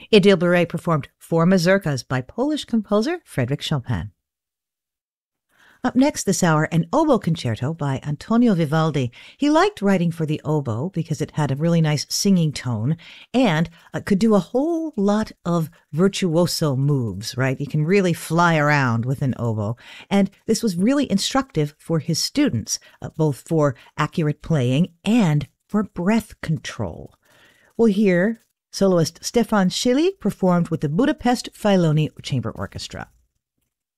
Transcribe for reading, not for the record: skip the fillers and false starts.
Idil performed four mazurkas by Polish composer Frédéric Chopin. Up next this hour, an oboe concerto by Antonio Vivaldi. He liked writing for the oboe because it had a really nice singing tone and could do a whole lot of virtuoso moves, right? You can really fly around with an oboe. And this was really instructive for his students, both for accurate playing and for breath control. We'll hear soloist Stefan Schilly performed with the Budapest Filoni Chamber Orchestra.